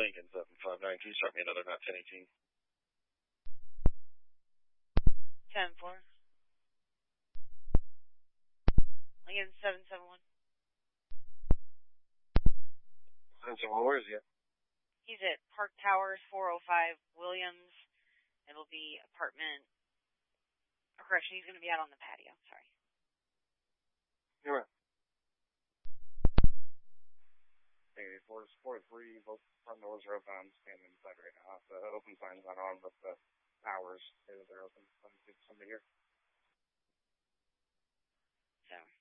Lincoln 7592. Start me another not 1018. 10-4. Lincoln 771. 771, where is he at? He's at Park Towers 405 Williams. It'll be apartment. Oh, correction, he's going to be out on the patio. Sorry. You're right. Okay, 4-3, both front doors are open. I'm standing inside right now. The open sign's not on, but the towers say that they're open. Somebody here. So.